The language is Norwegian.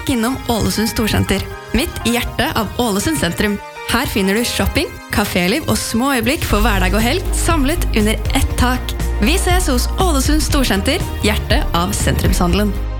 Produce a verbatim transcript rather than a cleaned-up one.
stikk innom Ålesund Storsenter, midt i hjertet av Ålesund sentrum. Her finner du shopping, kaféliv og små øyeblikk for hverdag og helg, samlet under ett tak. Vi ses hos Ålesund Storsenter, hjertet av sentrumshandelen.